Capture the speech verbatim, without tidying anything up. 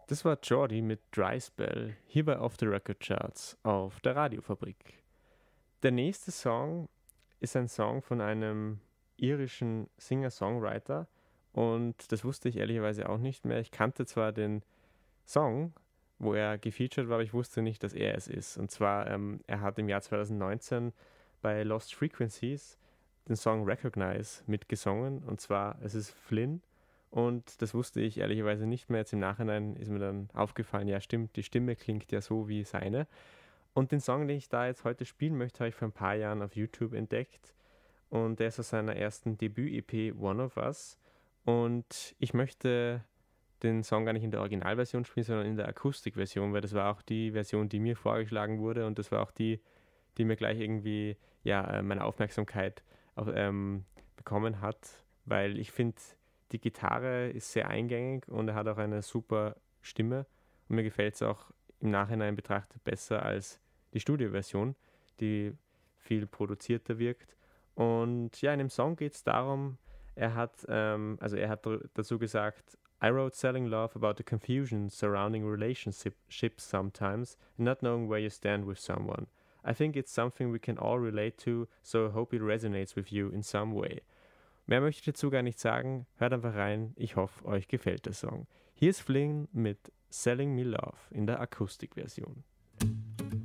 Das war Jordi mit Dry Spell, hier bei Off the Record Charts auf der Radiofabrik. Der nächste Song ist ein Song von einem irischen Singer-Songwriter und das wusste ich ehrlicherweise auch nicht mehr. Ich kannte zwar den Song, wo er gefeatured war, aber ich wusste nicht, dass er es ist. Und zwar, ähm, er hat im Jahr zwanzig neunzehn bei Lost Frequencies den Song Recognize mitgesungen. Und zwar, es ist Flynn. Und das wusste ich ehrlicherweise nicht mehr. Jetzt im Nachhinein ist mir dann aufgefallen, ja stimmt, die Stimme klingt ja so wie seine. Und den Song, den ich da jetzt heute spielen möchte, habe ich vor ein paar Jahren auf YouTube entdeckt. Und der ist aus seiner ersten Debüt-E P One of Us. Und ich möchte den Song gar nicht in der Originalversion spielen, sondern in der Akustikversion, weil das war auch die Version, die mir vorgeschlagen wurde und das war auch die, die mir gleich irgendwie ja, äh, meine Aufmerksamkeit auf, ähm, bekommen hat, weil ich finde, die Gitarre ist sehr eingängig und er hat auch eine super Stimme und mir gefällt es auch im Nachhinein betrachtet besser als die Studioversion, die viel produzierter wirkt. Und ja, in dem Song geht es darum, er hat, ähm, also er hat dazu gesagt, I wrote Selling Love about the confusion surrounding relationships sometimes and not knowing where you stand with someone. I think it's something we can all relate to, so I hope it resonates with you in some way. Mehr möchte ich dazu gar nicht sagen, hört einfach rein, ich hoffe, euch gefällt der Song. Hier ist Flynn mit Selling Me Love in der Akustikversion.